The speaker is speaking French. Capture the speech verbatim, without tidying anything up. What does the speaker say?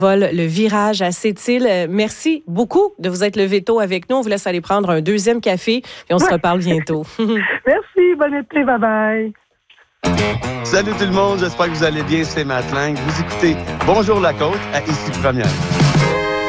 Vol le virage à Sept-Îles. Merci beaucoup de vous être levé tôt avec nous. On vous laisse aller prendre un deuxième café et on se reparle bientôt. Merci, bon été, bye bye. Salut tout le monde, j'espère que vous allez bien, c'est Matt Lang. Vous écoutez Bonjour la Côte à Ici Première.